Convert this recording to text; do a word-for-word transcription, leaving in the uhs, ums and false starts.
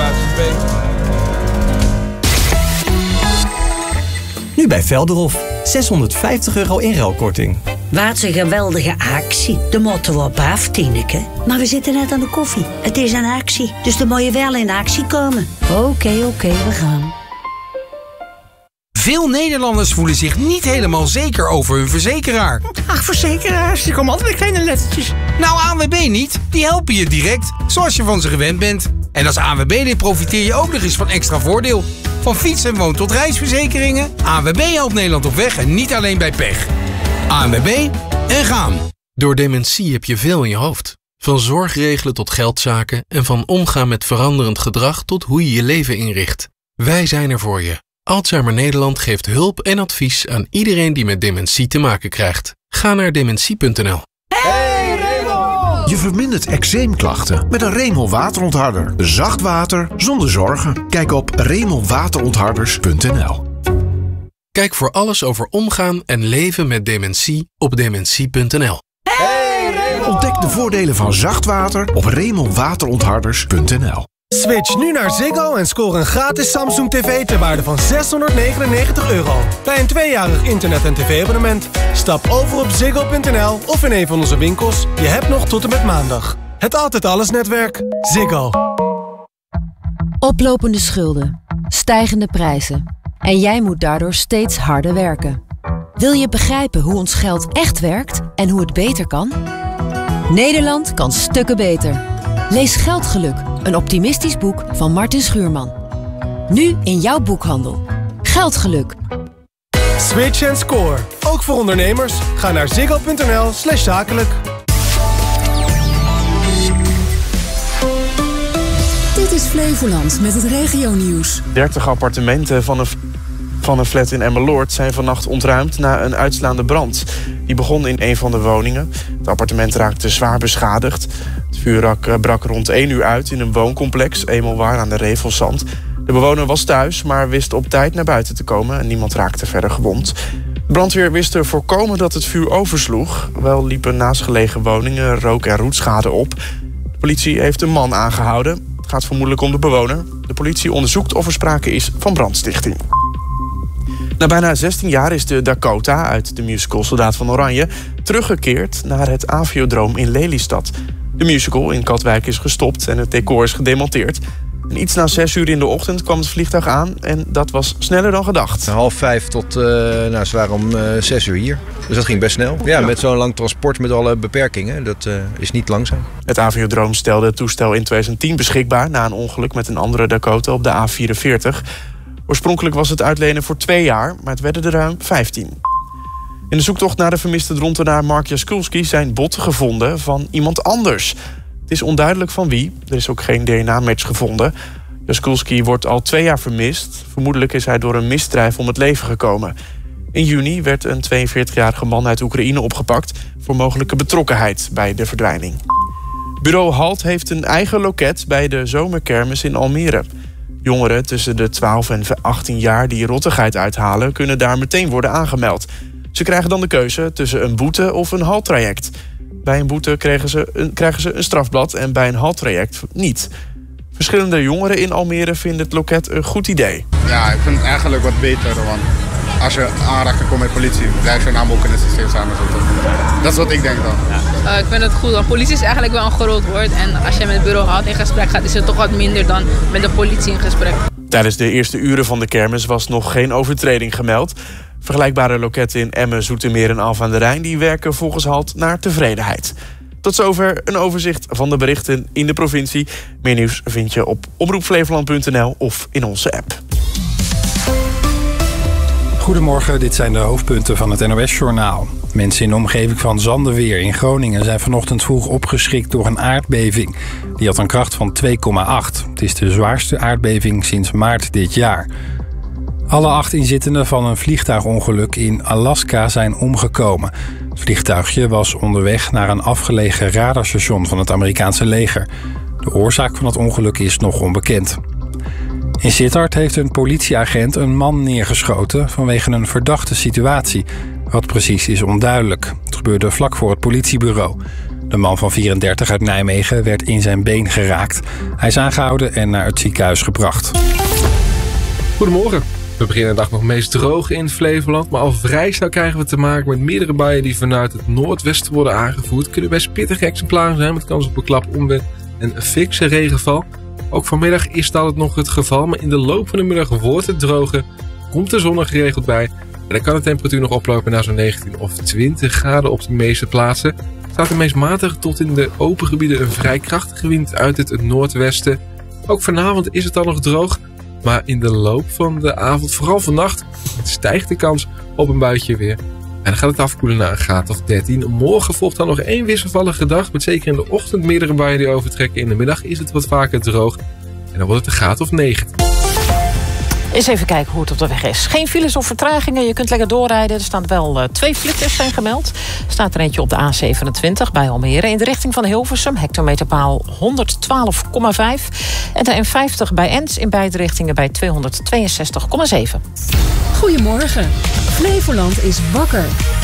gratis beter. Nu bij Velderhof. zeshonderdvijftig euro inruilkorting. Wat een geweldige actie. De moeten we op af, Tineke. Maar we zitten net aan de koffie. Het is een actie, dus dan moet je wel in actie komen. Oké, okay, oké, okay, we gaan. Veel Nederlanders voelen zich niet helemaal zeker over hun verzekeraar. Ach, verzekeraars, die komen altijd met kleine lettertjes. Nou, A N W B niet. Die helpen je direct, zoals je van ze gewend bent. En als A N W B-lid profiteer je ook nog eens van extra voordeel. Van fiets en woon tot reisverzekeringen. A N W B helpt Nederland op weg en niet alleen bij pech. A N W B en gaan. Door dementie heb je veel in je hoofd. Van zorgregelen tot geldzaken en van omgaan met veranderend gedrag tot hoe je je leven inricht. Wij zijn er voor je. Alzheimer Nederland geeft hulp en advies aan iedereen die met dementie te maken krijgt. Ga naar dementie punt n l. Hey Remel! Je vermindert eczeemklachten met een Remel waterontharder. Zacht water zonder zorgen. Kijk op remel waterontharders punt n l. Kijk voor alles over omgaan en leven met dementie op dementie punt n l. Hey Remel! Ontdek de voordelen van zacht water op remel waterontharders punt n l. Switch nu naar Ziggo en score een gratis Samsung T V ter waarde van zeshonderdnegenennegentig euro. Bij een tweejarig internet- en tv-abonnement. Stap over op ziggo punt n l of in een van onze winkels. Je hebt nog tot en met maandag. Het Altijd Alles netwerk. Ziggo. Oplopende schulden. Stijgende prijzen. En jij moet daardoor steeds harder werken. Wil je begrijpen hoe ons geld echt werkt en hoe het beter kan? Nederland kan stukken beter. Lees Geldgeluk, een optimistisch boek van Martin Schuurman. Nu in jouw boekhandel. Geldgeluk. Switch en score. Ook voor ondernemers. Ga naar ziggo punt n l slash zakelijk. Dit is Flevoland met het regionieuws. dertig appartementen van een, van een flat in Emmeloord zijn vannacht ontruimd na een uitslaande brand. Die begon in een van de woningen. Het appartement raakte zwaar beschadigd. Het vuur brak rond één uur uit in een wooncomplex, Emelwaar aan de Revelzand. De bewoner was thuis, maar wist op tijd naar buiten te komen en niemand raakte verder gewond. De brandweer wist te voorkomen dat het vuur oversloeg. Wel liepen naastgelegen woningen rook- en roetschade op. De politie heeft een man aangehouden. Het gaat vermoedelijk om de bewoner. De politie onderzoekt of er sprake is van brandstichting. Na bijna zestien jaar is de Dakota uit de musical Soldaat van Oranje teruggekeerd naar het Aviodroom in Lelystad. De musical in Katwijk is gestopt en het decor is gedemonteerd. En iets na zes uur in de ochtend kwam het vliegtuig aan en dat was sneller dan gedacht. Half vijf tot, uh, nou, ze waren om uh, zes uur hier. Dus dat ging best snel. Ja, ja. Met zo'n lang transport met alle beperkingen, dat uh, is niet langzaam. Het Aviodroom stelde het toestel in twintig tien beschikbaar na een ongeluk met een andere Dakota op de A vierenveertig. Oorspronkelijk was het uitlenen voor twee jaar, maar het werden er ruim vijftien. In de zoektocht naar de vermiste drontenaar Mark Jaskulski zijn botten gevonden van iemand anders. Het is onduidelijk van wie. Er is ook geen D N A-match gevonden. Jaskulski wordt al twee jaar vermist. Vermoedelijk is hij door een misdrijf om het leven gekomen. In juni werd een tweeënveertigjarige man uit Oekraïne opgepakt voor mogelijke betrokkenheid bij de verdwijning. Bureau Halt heeft een eigen loket bij de zomerkermis in Almere. Jongeren tussen de twaalf en achttien jaar die rottigheid uithalen kunnen daar meteen worden aangemeld. Ze krijgen dan de keuze tussen een boete of een haltraject. Bij een boete krijgen ze een, krijgen ze een strafblad en bij een haltraject niet. Verschillende jongeren in Almere vinden het loket een goed idee. Ja, ik vind het eigenlijk wat beter, want als je aanraking komt met politie, blijf je naam ook in het systeem samenzetten. Dat is wat ik denk dan. Ja. Uh, ik vind het goed, want politie is eigenlijk wel een groot woord. En als je met het bureau Halt in gesprek gaat, is het toch wat minder dan met de politie in gesprek. Tijdens de eerste uren van de kermis was nog geen overtreding gemeld. Vergelijkbare loketten in Emmen, Zoetermeer en Alphen aan de Rijn die werken volgens Halt naar tevredenheid. Tot zover een overzicht van de berichten in de provincie. Meer nieuws vind je op omroep flevoland punt n l of in onze app. Goedemorgen, dit zijn de hoofdpunten van het N O S-journaal. Mensen in de omgeving van Zandeweer in Groningen zijn vanochtend vroeg opgeschrikt door een aardbeving. Die had een kracht van twee komma acht. Het is de zwaarste aardbeving sinds maart dit jaar. Alle acht inzittenden van een vliegtuigongeluk in Alaska zijn omgekomen. Het vliegtuigje was onderweg naar een afgelegen radarstation van het Amerikaanse leger. De oorzaak van het ongeluk is nog onbekend. In Sittard heeft een politieagent een man neergeschoten vanwege een verdachte situatie. Wat precies is onduidelijk. Het gebeurde vlak voor het politiebureau. De man van vierendertig uit Nijmegen werd in zijn been geraakt. Hij is aangehouden en naar het ziekenhuis gebracht. Goedemorgen. We beginnen de dag nog meest droog in Flevoland, maar al vrij snel krijgen we te maken met meerdere buien die vanuit het noordwesten worden aangevoerd. Kunnen best pittige exemplaren zijn met kans op een klap onweer en een fikse regenval. Ook vanmiddag is dat het nog het geval, maar in de loop van de middag wordt het droger, komt de zon er geregeld bij en dan kan de temperatuur nog oplopen naar zo'n negentien of twintig graden op de meeste plaatsen. Staat de meest matige tot in de open gebieden een vrij krachtige wind uit het noordwesten. Ook vanavond is het dan nog droog. Maar in de loop van de avond, vooral vannacht, stijgt de kans op een buitje weer. En dan gaat het afkoelen naar een graad of dertien. Morgen volgt dan nog één wisselvallige dag. Met zeker in de ochtend meerdere buien die overtrekken. In de middag is het wat vaker droog. En dan wordt het een graad of negentien. Eens even kijken hoe het op de weg is. Geen files of vertragingen, je kunt lekker doorrijden. Er staan wel uh, twee flitsers zijn gemeld. Er staat er eentje op de A zevenentwintig bij Almere in de richting van Hilversum. Hectometerpaal honderdtwaalf komma vijf. En de N vijftig bij Ens in beide richtingen bij tweehonderdtweeënzestig komma zeven. Goedemorgen. Flevoland is wakker.